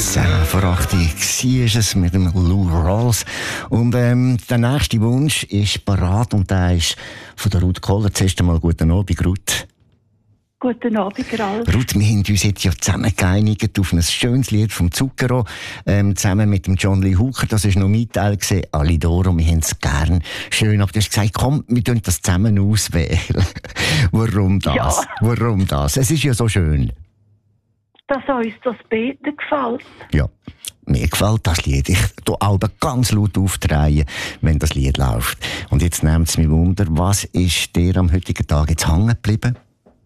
Vor 8 Uhr war es mit dem Lou Rawls. Und der nächste Wunsch ist parat und der ist von der Ruth Kohler. Zuerst einmal guten Abend, Ruth. Guten Abend, Ralf. Ruth, wir haben uns jetzt ja zusammen geeinigt auf ein schönes Lied vom Zucchero, zusammen mit dem John Lee Hooker. Das war noch mein Teil, Alidoro. Wir haben es gern schön. Aber du hast gesagt, komm, wir tun das zusammen auswählen. Warum das? Ja. Warum das? Es ist ja so schön. Dass uns das Beten gefällt. Ja, mir gefällt das Lied. Ich tue auch ganz laut aufdrehen, wenn das Lied läuft. Und jetzt nimmt es mich Wunder, was ist dir am heutigen Tag jetzt hängen geblieben?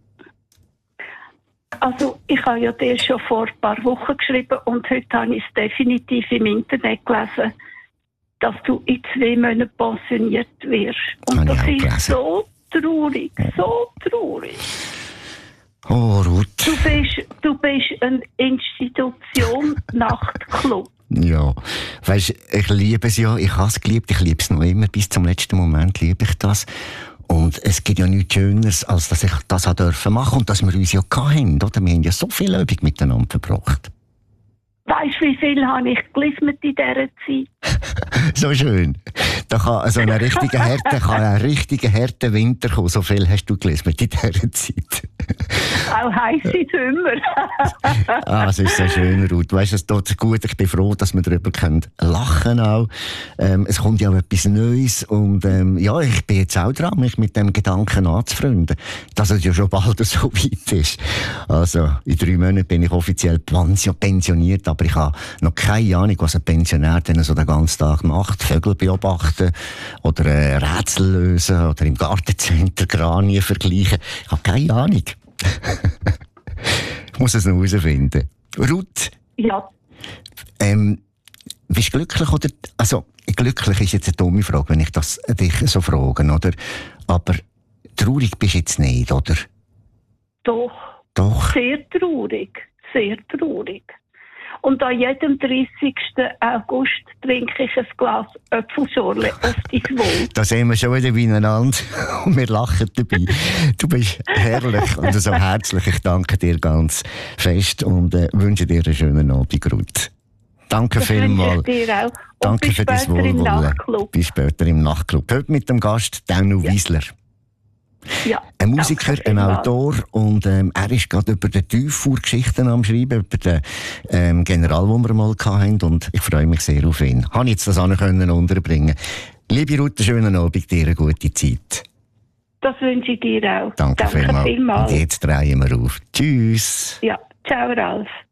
Also, ich habe ja dir schon vor ein paar Wochen geschrieben und heute habe ich es definitiv im Internet gelesen, dass du in 2 Monaten pensioniert wirst. Und das ist so traurig, so traurig. Oh, Ruth. Du bist eine Institution Nachtclub. Ja, weisst, ich liebe es ja, ich habe es geliebt, ich liebe es noch immer, bis zum letzten Moment liebe ich das. Und es gibt ja nichts Schöneres, als dass ich das machen durfte und dass wir uns ja hatten, oder? Wir haben ja so viel Übung miteinander verbracht. Weißt du, wie viel habe ich gelismet in dieser Zeit? So schön. Da kann so ein richtiger harter Winter kommen. So viel hast du gelismet in dieser Zeit. Auch heisse Sommer. Es ist so schön, Ruth. Weisst du, es tut gut. Ich bin froh, dass wir darüber lachen können auch. Es kommt ja auch etwas Neues. Und ja, ich bin jetzt auch dran, mich mit dem Gedanken anzufreunden, dass es ja schon bald so weit ist. Also, in 3 Monaten bin ich offiziell pensioniert, aber ich habe noch keine Ahnung, was ein Pensionär denn so den ganzen Tag macht. Vögel beobachten oder Rätsel lösen oder im Gartencenter Granien vergleichen. Ich habe keine Ahnung. Ich muss es noch herausfinden. Ruth? Ja. Bist du glücklich oder... Also, glücklich ist jetzt eine dumme Frage, wenn ich das dich so frage, oder? Aber traurig bist du jetzt nicht, oder? Doch. Sehr traurig. Sehr traurig. Und an jedem 30. August trinke ich ein Glas Äpfelschorle auf dein Wohl. Da sehen wir schon wieder beieinander und wir lachen dabei. Du bist herrlich und so herzlich. Ich danke dir ganz fest und wünsche dir einen schönen Abend, Ruth. Danke vielmals. Dir auch. Danke für dein Wohlwollen. Bis später im Nachtclub. Heute mit dem Gast Danu Wiesler. Ja, ein Musiker, ein Autor und er ist gerade über die Tieffuhr-Geschichten am Schreiben, über den General, den wir mal hatten und ich freue mich sehr auf ihn. Habe ich jetzt das unterbringen. Liebe Ruth, einen schönen Abend, dir eine gute Zeit. Das wünsche ich dir auch. Danke vielmals. Und jetzt drehen wir auf. Tschüss. Ja, ciao Ralf.